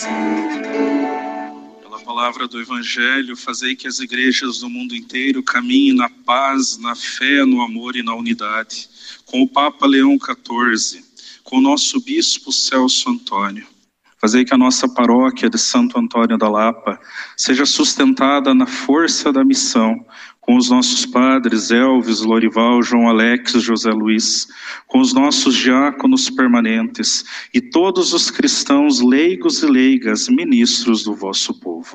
Pela palavra do Evangelho, fazei que as igrejas do mundo inteiro caminhem na paz, na fé, no amor e na unidade. Com o Papa Leão XIV, com o nosso Bispo Celso Antônio. Fazei que a nossa paróquia de Santo Antônio da Lapa seja sustentada na força da missão, com os nossos padres Elvis, Lorival, João Alex, José Luiz, com os nossos diáconos permanentes e todos os cristãos leigos e leigas, ministros do vosso povo.